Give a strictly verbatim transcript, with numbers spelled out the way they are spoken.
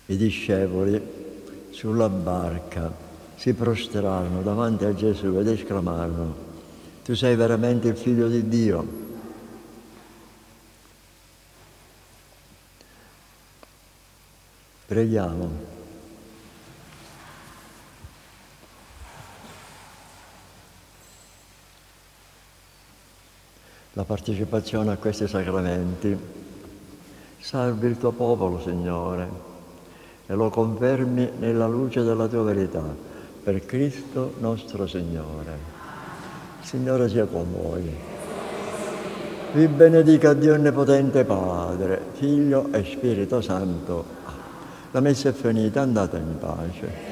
I discepoli sulla barca si prostrarono davanti a Gesù ed esclamarono: tu sei veramente il Figlio di Dio. Preghiamo. La partecipazione a questi sacramenti. Salvi il tuo popolo, Signore, e lo confermi nella luce della tua verità, per Cristo nostro Signore. Signore sia con voi. Vi benedica Dio Onnipotente Padre, Figlio e Spirito Santo. La messa è finita, andate in pace.